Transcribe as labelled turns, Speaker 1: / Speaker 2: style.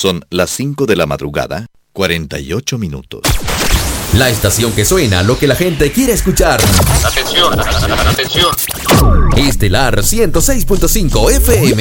Speaker 1: Son las 5 de la madrugada, 48 minutos.
Speaker 2: La estación que suena lo que la gente quiere escuchar.
Speaker 3: Atención, atención.
Speaker 2: Estelar 106.5 FM.